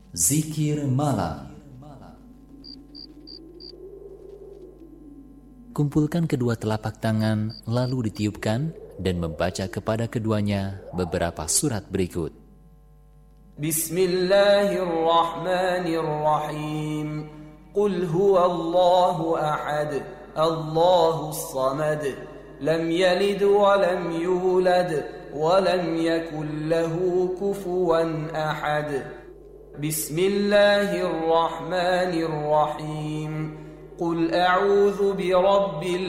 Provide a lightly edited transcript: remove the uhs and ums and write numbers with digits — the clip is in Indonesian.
Zikir malam. Kumpulkan kedua telapak tangan, lalu ditiupkan dan membaca kepada keduanya beberapa surat berikut. Bismillahirrahmanirrahim. Qul huwallahu ahad, Allahus samad, lam yalid wa lam yulad, wa lam yakul lahu kufuwan ahad. Bismillahirrahmanirrahim. Qul a'udzu birabbil